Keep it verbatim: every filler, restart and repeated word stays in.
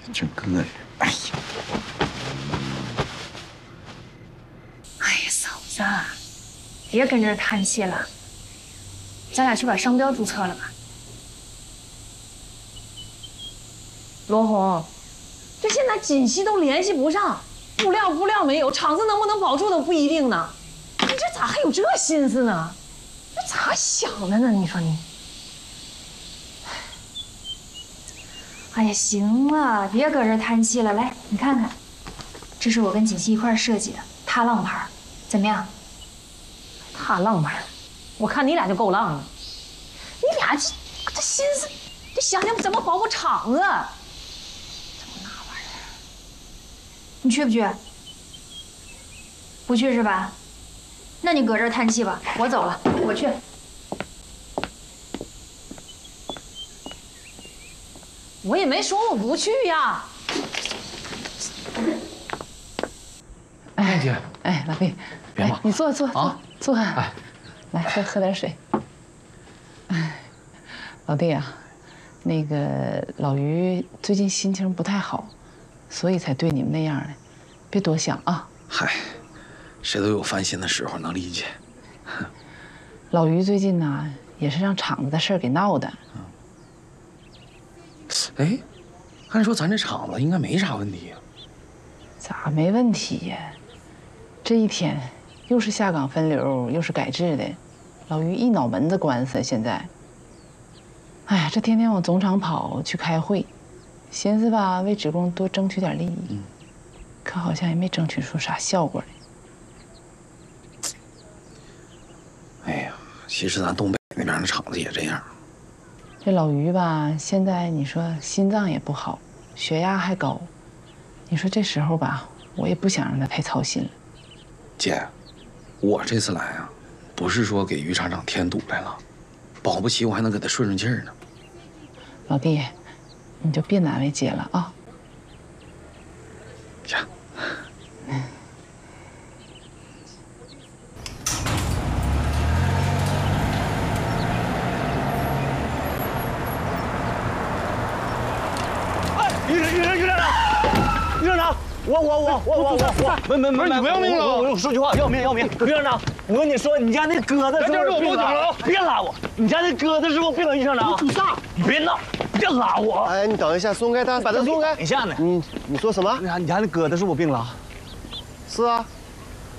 这膈应！哎呀！ 哎呀，嫂子，别跟这儿叹气了，咱俩去把商标注册了吧。罗红，这现在锦溪都联系不上，布料布料没有，厂子能不能保住都不一定呢。你这咋还有这心思呢？这咋想的呢？你说你。 哎呀，行了，别搁这儿叹气了。来，你看看，这是我跟锦溪一块儿设计的踏浪牌，怎么样？踏浪牌，我看你俩就够浪了。你俩这这心思，得想想怎么保护厂子。怎么那玩意儿？你去不去？不去是吧？那你搁这儿叹气吧，我走了，我去。 我也没说我不去呀。 哎姐， 哎，老弟， 别忙， 你坐坐啊， 坐。哎，来喝喝点水。哎，老弟啊，那个老于最近心情不太好，所以才对你们那样的，别多想啊。 嗨，谁都有烦心的时候，能理解。 老于最近呢，也是让厂子的事儿给闹的。 哎，按说咱这厂子应该没啥问题呀， 咋没问题呀？这一天又是下岗分流，又是改制的，老于一脑门子官司。现在，哎呀，这天天往总厂跑去开会，寻思吧为职工多争取点利益，嗯、可好像也没争取出啥效果来。 哎呀，其实咱东北那边的厂子也这样。 这老于吧，现在你说心脏也不好，血压还高，你说这时候吧，我也不想让他太操心了。 姐，我这次来啊，不是说给于厂长添堵来了，保不齐我还能给他顺顺气儿呢。 老弟，你就别难为姐了啊。 行。嗯。 于于于厂长，于厂长，我我我我我我我，没没没， 你不要命了？ 我我说句话，要命要命！于厂长，我跟你说，你家那鸽子是不是病了？别拉我！你家那鸽子是不是病了？于厂长，你啥？你别闹，别拉我！ 哎，你等一下，松开他，把他松开。 等一下呢。 你你说什么？ 你家你家那鸽子是不是病了？ 是啊。